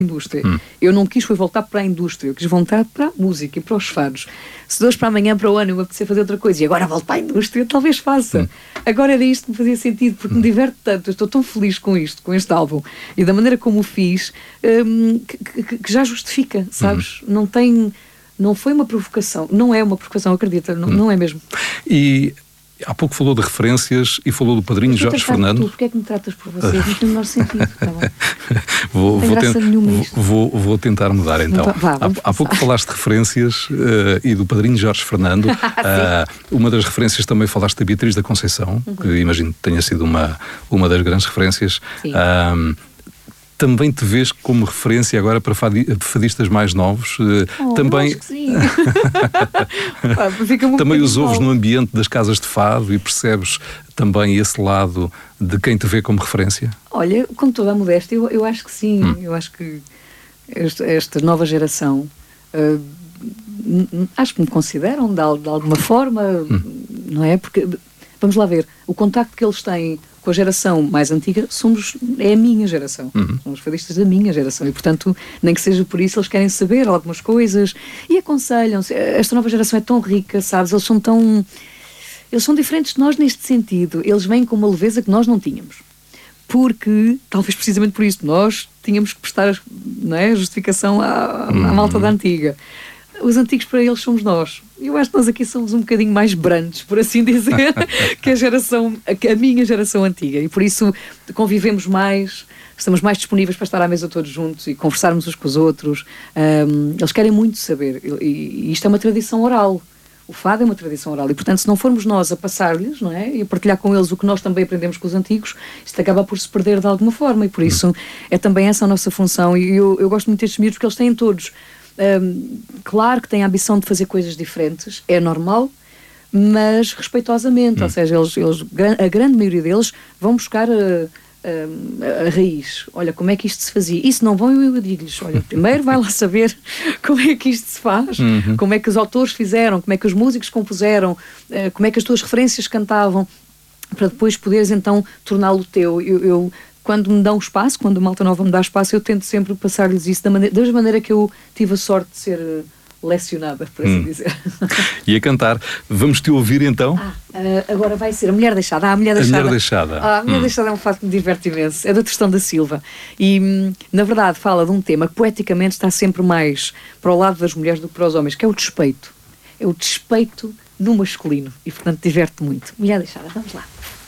indústria. Eu não quis foi voltar para a indústria, eu quis voltar para a música e para os fados. Se de hoje para amanhã, para o ano, eu me apetecer fazer outra coisa e agora volto para a indústria, talvez faça. Agora era isto que me fazia sentido, porque me diverte tanto, eu estou tão feliz com isto, com este álbum, e da maneira como o fiz, que já justifica, sabes? Não foi uma provocação, não é uma provocação, acredita, não é mesmo. E há pouco falou de referências e falou do padrinho Jorge Fernando. Porquê é que me tratas por você? Não tem o menor sentido, tá bom? Vou tentar mudar então. Há pouco falaste de referências e do padrinho Jorge Fernando. Uma das referências também falaste da Beatriz da Conceição, que imagino que tenha sido uma das grandes referências. Também te vês como referência agora para fadistas mais novos? Também acho que sim. Também os ouves no ambiente das casas de fado e percebes também esse lado de quem te vê como referência? Olha, com toda a modéstia, eu acho que sim. Eu acho que esta nova geração, acho que me consideram de alguma forma, não é? Porque, vamos lá ver, o contacto que eles têm com a geração mais antiga é a minha geração. São os fadistas da minha geração e, portanto, nem que seja por isso, eles querem saber algumas coisas e aconselham-se. Esta nova geração é tão rica, sabes? Eles são diferentes de nós neste sentido. Eles vêm com uma leveza que nós não tínhamos. Porque, talvez precisamente por isso, nós tínhamos que prestar, não é, a justificação à malta da antiga. Os antigos para eles somos nós. Eu acho que nós aqui somos um bocadinho mais brandos, por assim dizer, que a minha geração antiga. E por isso convivemos mais, estamos mais disponíveis para estar à mesa todos juntos e conversarmos uns com os outros. Eles querem muito saber. E isto é uma tradição oral. O fado é uma tradição oral. E, portanto, se não formos nós a passar-lhes, não é? E a partilhar com eles o que nós também aprendemos com os antigos, isto acaba por se perder de alguma forma. E por isso é também essa a nossa função. E eu gosto muito destes miúdos porque eles têm todos... claro que têm a ambição de fazer coisas diferentes, é normal, mas respeitosamente, ou seja, a grande maioria deles vão buscar a raiz. Olha, como é que isto se fazia? E se não vão, eu digo-lhes, olha, primeiro vai lá saber como é que isto se faz, como é que os autores fizeram, como é que os músicos compuseram, como é que as tuas referências cantavam, para depois poderes então torná-lo teu. Eu quando me dão espaço, quando a malta nova me dá espaço, eu tento sempre passar-lhes isso da maneira que eu tive a sorte de ser lecionada, por assim dizer. E a cantar. Vamos-te ouvir então? Agora vai ser A Mulher Deixada. A Mulher Deixada. A Mulher Deixada. A Mulher Deixada é um fato que me diverte imenso. É do Tristão da Silva. E, na verdade, fala de um tema que poeticamente está sempre mais para o lado das mulheres do que para os homens, que é o despeito. É o despeito do masculino. E, portanto, diverte muito. Mulher Deixada. Vamos lá.